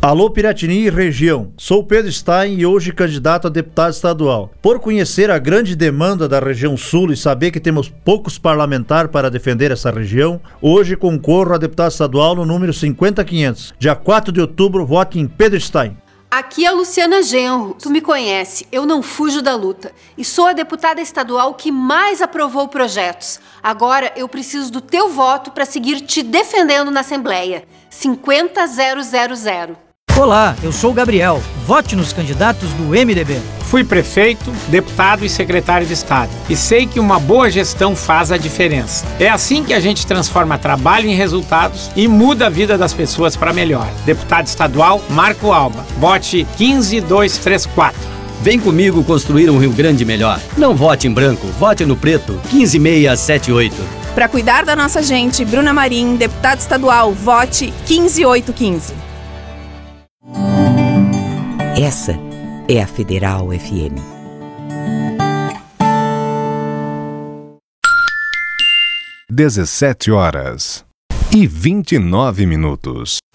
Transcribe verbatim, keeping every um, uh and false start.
Alô Piratini e região, sou Pedro Stein e hoje candidato a deputado estadual. Por conhecer a grande demanda da região sul e saber que temos poucos parlamentares para defender essa região, hoje concorro a deputado estadual no número cinquenta mil quinhentos. Dia quatro de outubro, vote em Pedro Stein. Aqui é a Luciana Genro. Tu me conhece, eu não fujo da luta. E sou a deputada estadual que mais aprovou projetos. Agora eu preciso do teu voto para seguir te defendendo na Assembleia. cinquenta mil. Olá, eu sou o Gabriel. Vote nos candidatos do M D B. Fui prefeito, deputado e secretário de Estado. E sei que uma boa gestão faz a diferença. É assim que a gente transforma trabalho em resultados e muda a vida das pessoas para melhor. Deputado estadual, Marco Alba. Vote quinze mil duzentos e trinta e quatro. Vem comigo construir um Rio Grande melhor. Não vote em branco, vote no preto. quinze mil seiscentos e setenta e oito. Para cuidar da nossa gente, Bruna Marim, deputada estadual, vote quinze mil oitocentos e quinze. Essa é a Federal F M. dezessete horas e vinte e nove minutos.